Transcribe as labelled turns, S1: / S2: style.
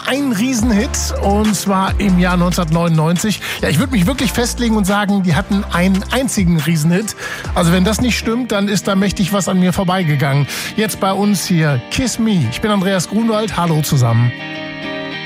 S1: einen Riesenhit und zwar im Jahr 1999. Ja, ich würde mich wirklich festlegen und sagen, die hatten einen einzigen Riesenhit. Also wenn das nicht stimmt, dann ist da mächtig was an mir vorbeigegangen. Jetzt bei uns hier Kiss Me. Ich bin Andreas Grunwald. Hallo zusammen.